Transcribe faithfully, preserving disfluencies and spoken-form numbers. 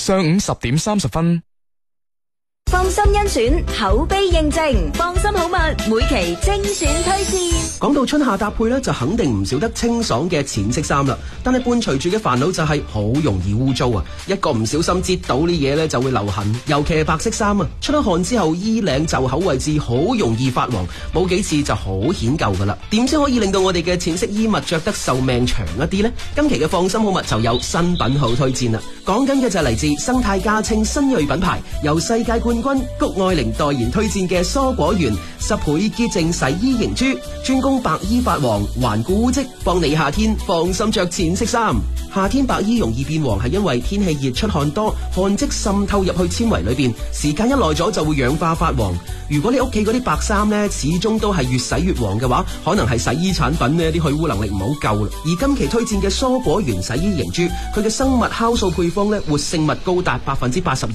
上午十點三十分。 放心甄選，口碑認證，放心好物，每期精選推薦。 講到春夏搭配呢，就肯定唔少得清爽嘅淺色衫啦。但係伴隨住嘅煩惱就係好容易污糟啊！一個唔小心擠到啲嘢呢，就會留痕，尤其係白色衫啊，出咗汗之後衣領袖口位置好容易發黃，冇幾次就好顯舊噶啦。點先可以令到我哋嘅淺色衣物着得壽命長一啲呢？今期嘅放心好物就有新品好推薦啦。講緊嘅就係嚟自生態價稱新銳品牌，由世界冠軍谷愛凌代言推薦嘅蔬果園十倍潔淨洗衣凝珠，專攻白衣發黃、頑固污漬，幫你夏天放心着淺色衫。夏天白衣容易變黃係因為天氣熱出汗多，汗漬滲透入去纖維裏邊，時間一耐咗就會氧化發黃。如果你屋企嗰啲白衫呢，始終都係越洗越黃嘅話，可能係洗衣產品呢啲去污能力唔好夠啦。而今期推薦嘅蔬果園洗衣凝珠，佢嘅生物酵素配方呢，活性物高達百分之八十。